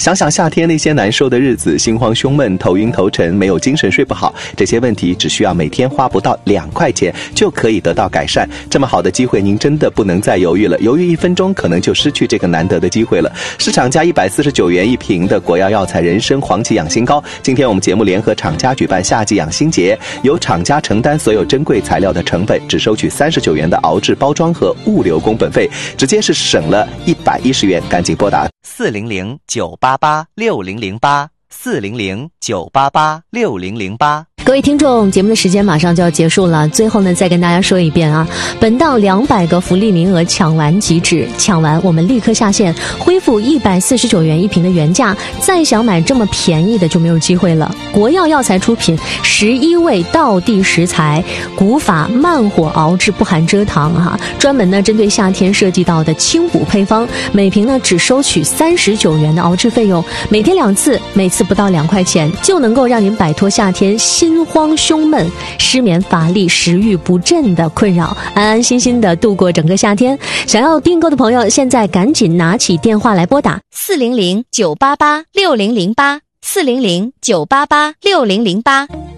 想想夏天那些难受的日子，心慌胸闷、头晕头沉、没有精神、睡不好，这些问题只需要每天花不到2块钱就可以得到改善。这么好的机会，您真的不能再犹豫了，犹豫1分钟可能就失去这个难得的机会了。是厂家149元一瓶的国药药材人参黄芪养心膏，今天我们节目联合厂家举办夏季养心节，由厂家承担所有珍贵材料的成本，只收取39元的熬制包装和物流工本费，直接是省了110元。赶紧拨打 400-988-6008，400-988-6008。各位听众，节目的时间马上就要结束了，最后呢再跟大家说一遍啊，本档200个福利名额抢完即止，抢完我们立刻下线，恢复149元一瓶的原价，再想买这么便宜的就没有机会了。国药药材出品，11味道地食材，古法慢火熬制，不含蔗糖哈，专门呢针对夏天设计到的清补配方，每瓶呢只收取39元的熬制费用，每天2次，每次不到2块钱，就能够让您摆脱夏天心慌胸闷、失眠乏力、食欲不振的困扰，安安心心的度过整个夏天。想要订购的朋友，现在赶紧拿起电话来拨打 400-988-6008，400-988-6008。